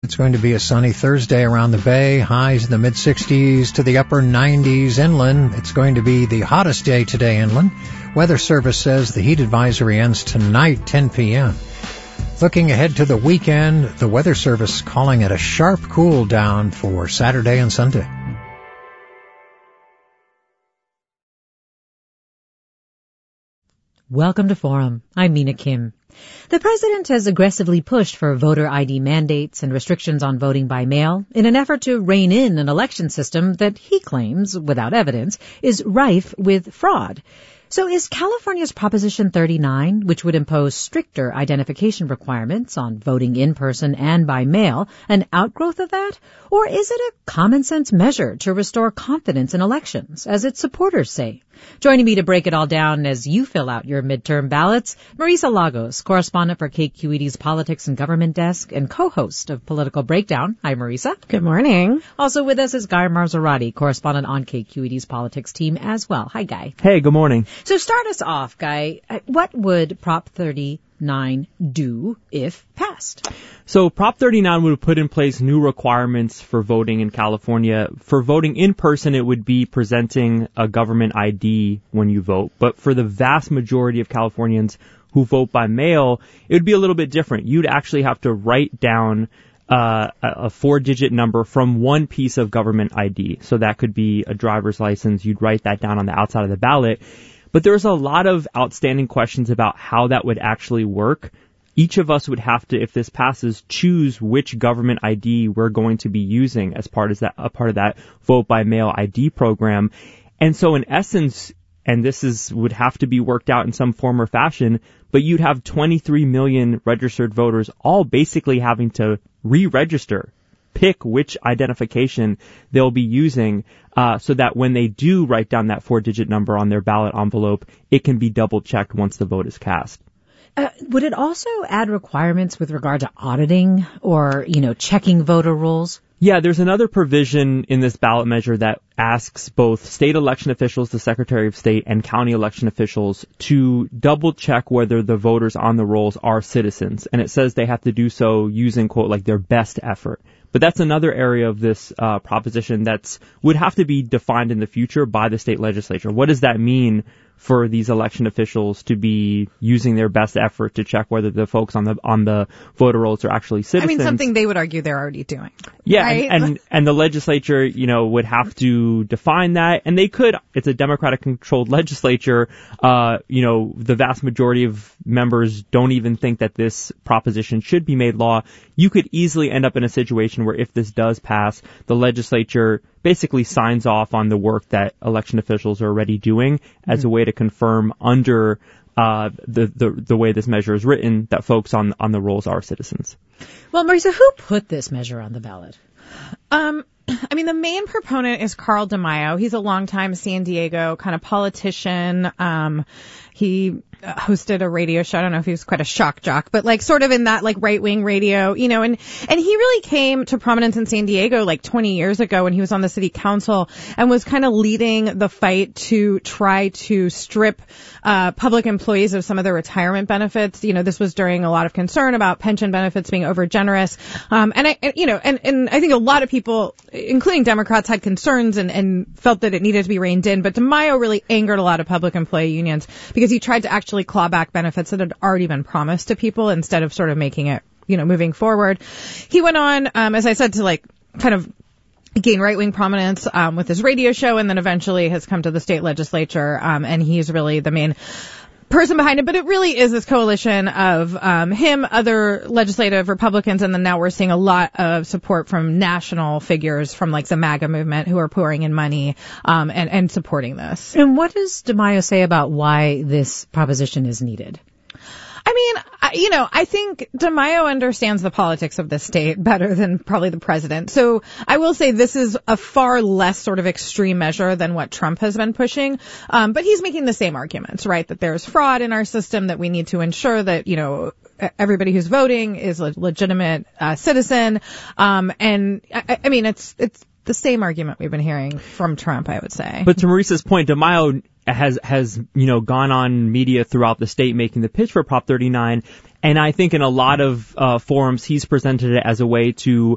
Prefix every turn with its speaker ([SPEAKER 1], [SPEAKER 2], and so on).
[SPEAKER 1] It's going to be a sunny Thursday around the Bay, highs in the mid-60s to the upper 90s inland. It's going to be the hottest day today inland. Weather Service says the heat advisory ends tonight, 10 p.m. Looking ahead to the weekend, the Weather Service calling it a sharp cool down for Saturday and Sunday.
[SPEAKER 2] Welcome to Forum. I'm Mina Kim. The president has aggressively pushed for voter ID mandates and restrictions on voting by mail in an effort to rein in an election system that he claims, without evidence, is rife with fraud. So is California's Proposition 39, which would impose stricter identification requirements on voting in person and by mail, an outgrowth of that? Or is it a common-sense measure to restore confidence in elections, as its supporters say? Joining me to break it all down as you fill out your midterm ballots, Marisa Lagos, correspondent for KQED's Politics and Government Desk and co-host of Political Breakdown. Hi, Marisa.
[SPEAKER 3] Good morning.
[SPEAKER 2] Also with us is Guy Marzorati, correspondent on KQED's Politics team as well. Hi, Guy.
[SPEAKER 4] Hey, good morning.
[SPEAKER 2] So start us off, Guy. What would Prop 39 do if passed?
[SPEAKER 4] So Prop 39 would put in place new requirements for voting in California. For voting in person, it would be presenting a government ID when you vote. But for the vast majority of Californians who vote by mail, it would be a little bit different. You'd actually have to write down a four-digit number from one piece of government ID. So that could be a driver's license. You'd write that down on the outside of the ballot. But there's a lot of outstanding questions about how that would actually work. Each of us would have to, if this passes, choose which government ID we're going to be using as part of that vote by mail ID program. And so in essence, and would have to be worked out in some form or fashion, but you'd have 23 million registered voters all basically having to re-register, pick which identification they'll be using, so that when they do write down that four-digit number on their ballot envelope, it can be double-checked once the vote is cast.
[SPEAKER 2] Would it also add requirements with regard to auditing or, checking voter rolls?
[SPEAKER 4] Yeah, there's another provision in this ballot measure that asks both state election officials, the Secretary of State, and county election officials to double check whether the voters on the rolls are citizens. And it says they have to do so using, quote, like their best effort. But that's another area of this proposition would have to be defined in the future by the state legislature. What does that mean for these election officials to be using their best effort to check whether the folks on the voter rolls are actually citizens?
[SPEAKER 3] I mean, something they would argue they're already doing.
[SPEAKER 4] Yeah,
[SPEAKER 3] right?
[SPEAKER 4] and the legislature, would have to define that, and they could. It's a Democratic-controlled legislature. The vast majority of members don't even think that this proposition should be made law. You could easily end up in a situation where if this does pass, the legislature basically signs off on the work that election officials are already doing as a way to confirm under the way this measure is written that folks on the rolls are citizens.
[SPEAKER 2] Well, Marisa, who put this measure on the ballot?
[SPEAKER 3] The main proponent is Carl DeMaio. He's a longtime San Diego kind of politician. He hosted a radio show. I don't know if he was quite a shock jock, but sort of in that right-wing radio, and he really came to prominence in San Diego 20 years ago when he was on the city council and was kind of leading the fight to try to strip public employees of some of their retirement benefits. This was during a lot of concern about pension benefits being over generous. And I think a lot of people, including Democrats, had concerns and felt that it needed to be reined in. But DeMaio really angered a lot of public employee unions because he tried to actually claw back benefits that had already been promised to people instead of sort of making it, moving forward. He went on, as I said, to kind of gain right-wing prominence with his radio show, and then eventually has come to the state legislature, and he's really the main person behind it. But it really is this coalition of him, other legislative Republicans, and then now we're seeing a lot of support from national figures from the MAGA movement who are pouring in money and supporting this.
[SPEAKER 2] And what does DeMaio say about why this proposition is needed?
[SPEAKER 3] I think DeMaio understands the politics of the state better than probably the president. So I will say this is a far less sort of extreme measure than what Trump has been pushing. But he's making the same arguments, right? That there's fraud in our system, that we need to ensure that, everybody who's voting is a legitimate citizen. It's the same argument we've been hearing from Trump, I would say.
[SPEAKER 4] But to Marisa's point, DeMaio has gone on media throughout the state making the pitch for Prop 39, and I think in a lot of forums he's presented it as a way to